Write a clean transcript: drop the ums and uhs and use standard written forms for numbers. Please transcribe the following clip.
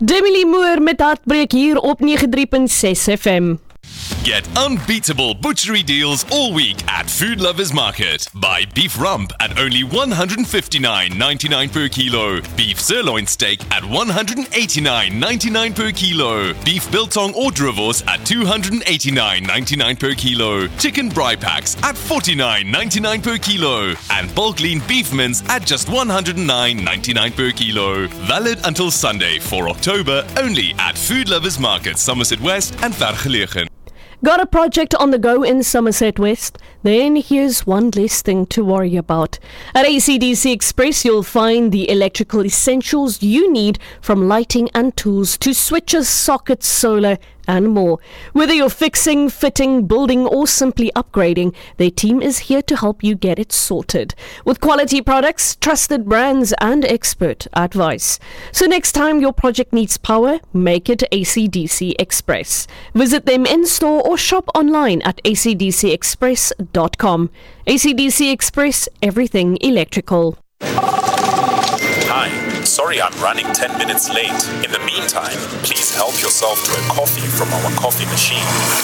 Demi Lee Moore met Hartbreek hier op 93.6 FM. Get unbeatable butchery deals all week at Food Lovers Market. Buy beef rump at only $159.99 per kilo. Beef sirloin steak at $189.99 per kilo. Beef biltong or drivos at $289.99 per kilo. Chicken bri packs at $49.99 per kilo. And bulk lean beef mince at just $109.99 per kilo. Valid until Sunday, 4 October, only at Food Lovers Market, Somerset West and Vergelegen. Got a project on the go in Somerset West? Then here's one less thing to worry about. At ACDC Express, you'll find the electrical essentials you need, from lighting and tools to switches, sockets, solar, and more. Whether you're fixing, fitting, building, or simply upgrading, their team is here to help you get it sorted. With quality products, trusted brands, and expert advice. So next time your project needs power, make it ACDC Express. Visit them in-store or shop online at acdcexpress.com. ACDC Express, everything electrical. Hi, sorry I'm running 10 minutes late. In the meantime, please help yourself to a coffee from our coffee machine.